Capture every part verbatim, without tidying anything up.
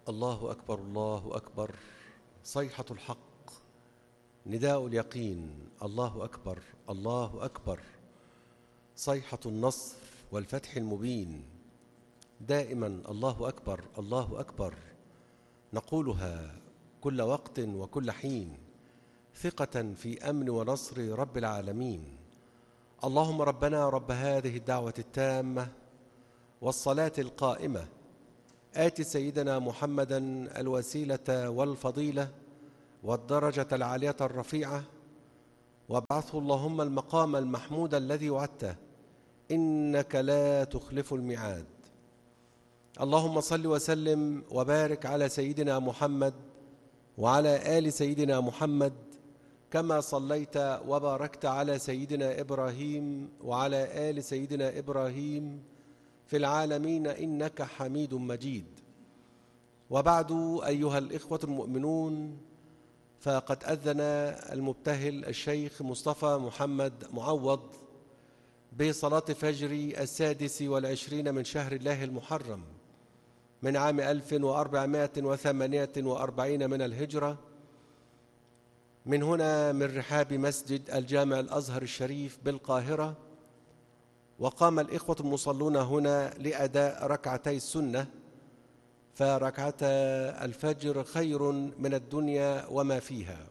الله أكبر الله أكبر. صيحة الحق، نداء اليقين. الله أكبر الله أكبر. صيحة النصر والفتح المبين. دائما الله أكبر الله أكبر، نقولها كل وقت وكل حين، ثقة في أمن ونصر رب العالمين. اللهم ربنا رب هذه الدعوة التامة والصلاة القائمة، آت سيدنا محمدا الوسيلة والفضيلة والدرجة العالية الرفيعة، وابعثه اللهم المقام المحمود الذي وعدته، إنك لا تخلف الميعاد. اللهم صل وسلم وبارك على سيدنا محمد وعلى آل سيدنا محمد، كما صليت وباركت على سيدنا إبراهيم وعلى آل سيدنا إبراهيم في العالمين إنك حميد مجيد. وبعد، أيها الإخوة المؤمنون، فقد أذن المبتهل الشيخ مصطفى محمد معوض بصلاة فجر السادس والعشرين من شهر الله المحرم من عام ألف وأربعمائة وثمانية وأربعين من الهجرة، من هنا من رحاب مسجد الجامع الأزهر الشريف بالقاهرة. وقام الإخوة المصلون هنا لأداء ركعتي السنة، فركعتا الفجر خير من الدنيا وما فيها.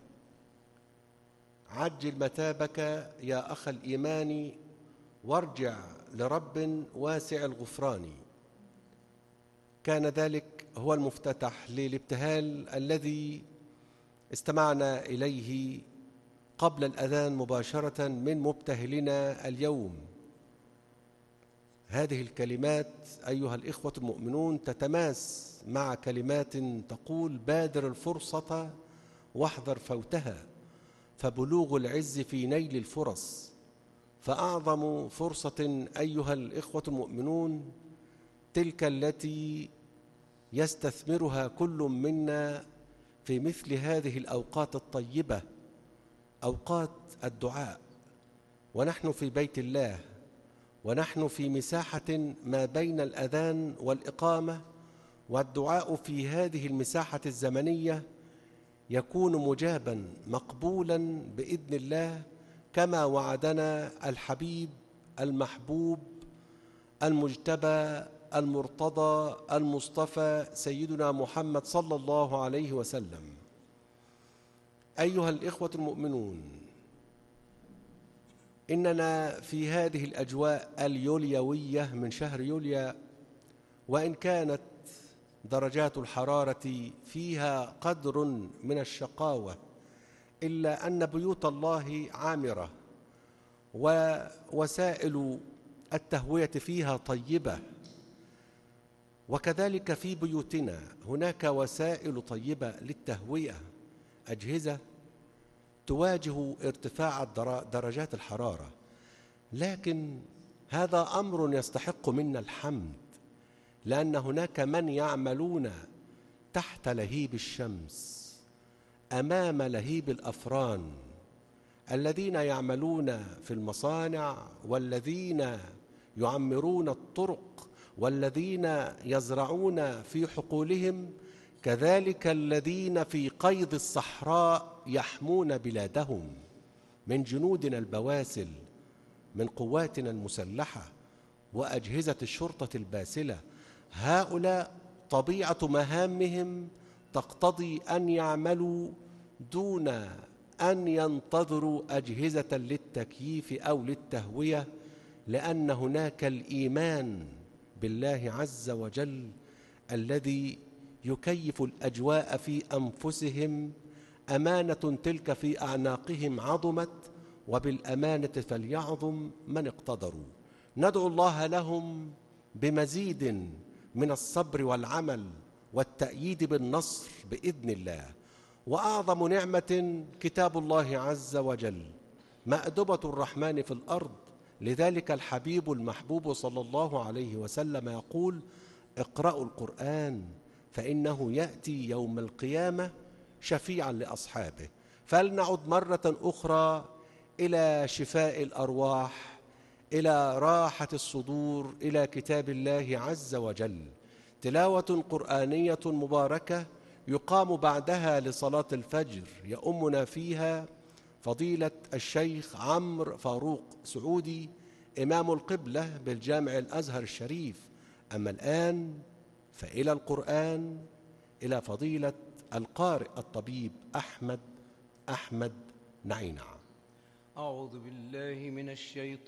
عجل متابك يا أخ الإيمان، وارجع لرب واسع الغفران. كان ذلك هو المفتتح للابتهال الذي استمعنا إليه قبل الأذان مباشرة من مبتهلنا اليوم. هذه الكلمات أيها الإخوة المؤمنون تتماس مع كلمات تقول: بادر الفرصة واحذر فوتها، فبلوغ العز في نيل الفرص. فأعظم فرصة أيها الإخوة المؤمنون تلك التي يستثمرها كل منا في مثل هذه الأوقات الطيبة، أوقات الدعاء، ونحن في بيت الله، ونحن في مساحة ما بين الأذان والإقامة، والدعاء في هذه المساحة الزمنية يكون مجابا مقبولا بإذن الله، كما وعدنا الحبيب المحبوب المجتبى المرتضى المصطفى سيدنا محمد صلى الله عليه وسلم. أيها الإخوة المؤمنون، إننا في هذه الأجواء اليوليوية من شهر يوليا، وإن كانت درجات الحرارة فيها قدر من الشقاوة، إلا أن بيوت الله عامرة، ووسائل التهوية فيها طيبة، وكذلك في بيوتنا هناك وسائل طيبة للتهوية، أجهزة تواجه ارتفاع درجات الحرارة. لكن هذا أمر يستحق منا الحمد، لأن هناك من يعملون تحت لهيب الشمس أمام لهيب الأفران، الذين يعملون في المصانع، والذين يعمرون الطرق، والذين يزرعون في حقولهم، كذلك الذين في قيض الصحراء يحمون بلادهم من جنودنا البواسل، من قواتنا المسلحة وأجهزة الشرطة الباسلة. هؤلاء طبيعة مهامهم تقتضي أن يعملوا دون أن ينتظروا أجهزة للتكييف أو للتهوية، لأن هناك الإيمان بالله عز وجل الذي يكيف الأجواء في أنفسهم. أمانة تلك في أعناقهم عظمت، وبالأمانة فليعظم من اقتدروا. ندعو الله لهم بمزيد من الصبر والعمل والتأييد بالنصر بإذن الله. وأعظم نعمة كتاب الله عز وجل، مأدبة الرحمن في الأرض. لذلك الحبيب المحبوب صلى الله عليه وسلم يقول: اقرأوا القرآن فإنه يأتي يوم القيامة شفيعا لأصحابه. فلنعد مرة أخرى إلى شفاء الأرواح، إلى راحة الصدور، إلى كتاب الله عز وجل. تلاوة قرآنية مباركة يقام بعدها لصلاة الفجر، يؤمنا فيها فضيلة الشيخ عمرو فاروق سعودي إمام القبلة بالجامع الأزهر الشريف. أما الآن فإلى القرآن، إلى فضيلة القارئ الطبيب أحمد أحمد نعينع. أعوذ بالله من الشيطان